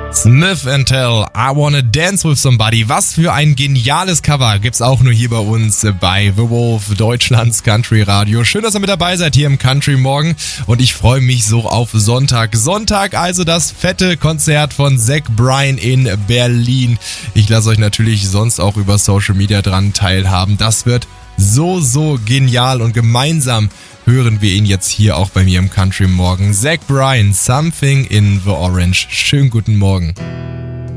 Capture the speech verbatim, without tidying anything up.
Smith and Tell, I Wanna Dance With Somebody. Was für ein geniales Cover. Gibt's auch nur hier bei uns bei The Wolf, Deutschlands Country Radio. Schön, dass ihr mit dabei seid hier im Country Morgen. Und ich freue mich so auf Sonntag. Sonntag also das fette Konzert von Zach Bryan in Berlin. Ich lasse euch natürlich sonst auch über Social Media dran teilhaben. Das wird so, so genial und gemeinsam hören wir ihn jetzt hier auch bei mir im Country Morgen. Zach Bryan, Something in the Orange. Schönen guten Morgen.